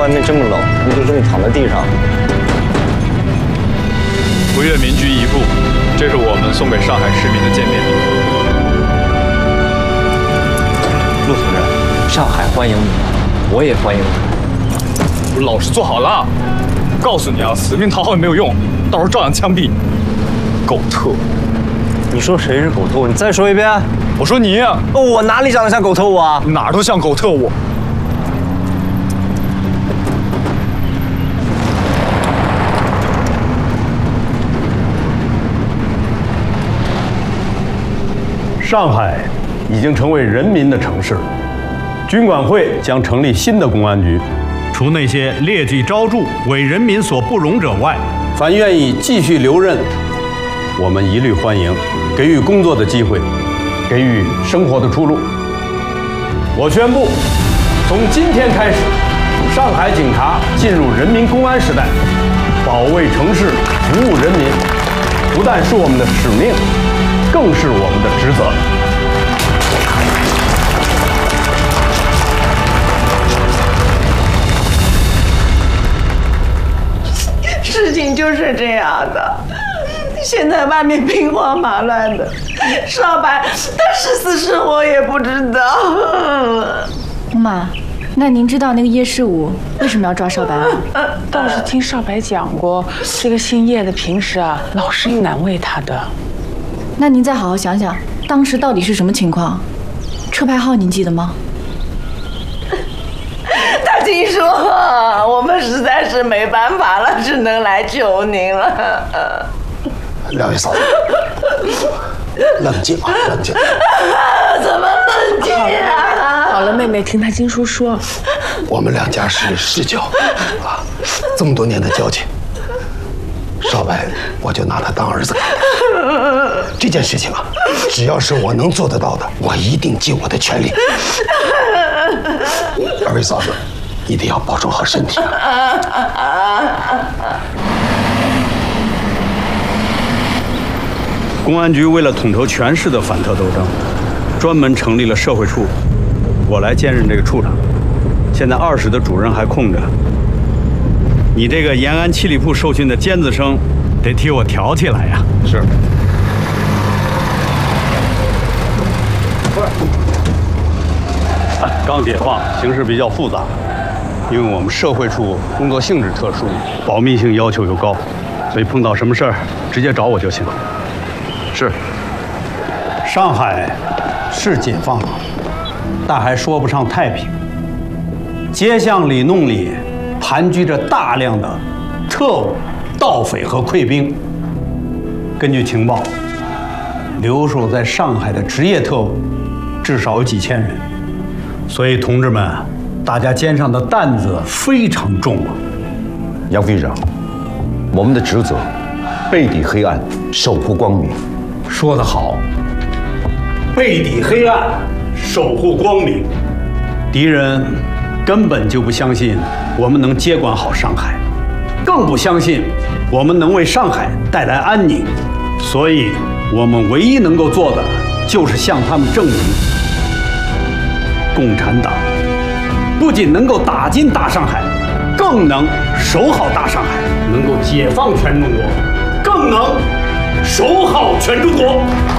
外面这么冷，你就这么躺在地上。 不愿民居一步，这是我们送给上海市民的见面礼。 陆同志，上海欢迎你，我也欢迎你。 不是老实做好了，告诉你啊，死命讨好也没有用，到时候照样枪毙你。狗特， 你说谁是狗特？你再说一遍。 我说你呀。 我哪里长得像狗特务啊？ 哪儿都像狗特务。 上海已经成为人民的城市，军管会将成立新的公安局， 除那些劣迹昭著、为人民所不容者外， 凡愿意继续留任，我们一律欢迎，给予工作的机会，给予生活的出路。我宣布，从今天开始，上海警察进入人民公安时代，保卫城市，服务人民，不但是我们的使命，更是我们的职责。 事情就是这样的，现在外面兵荒马乱的，少白他是死是活也不知道。 姑妈，那您知道那个叶世武为什么要抓少白吗？ 倒是听少白讲过，这个姓叶的平时啊老是难为他的。 那您再好好想想，当时到底是什么情况？车牌号您记得吗？ 他听说我们实在是没办法了，只能来求您了。 两位嫂子，冷静啊，冷静。 怎么冷静啊？ 好了，妹妹，听他金叔说， 我们两家是世交啊，这么多年的交情，少白我就拿他当儿子看待。这件事情啊，只要是我能做得到的，我一定尽我的全力。二位嫂子，一定要保重好身体。 公安局为了统筹全市的反特斗争，专门成立了社会处，我来兼任这个处长。现在2室的主任还空着，你这个延安七里铺受训的尖子生，得替我挑起来呀。 是。 刚解放，形势比较复杂，因为我们社会处工作性质特殊，保密性要求又高，所以碰到什么事儿直接找我就行。是。上海是解放了，但还说不上太平。街巷里弄里盘踞着大量的特务、盗匪和溃兵。根据情报，留守在上海的职业特务至少有几千人。所以，同志们，大家肩上的担子非常重啊！ 杨局长，我们的职责，背抵黑暗，守护光明。 说得好，背抵黑暗，守护光明。敌人根本就不相信我们能接管好上海，更不相信我们能为上海带来安宁。所以，我们唯一能够做的，就是向他们证明。共产党不仅能够打进大上海，更能守好大上海，能够解放全中国，更能守好全中国。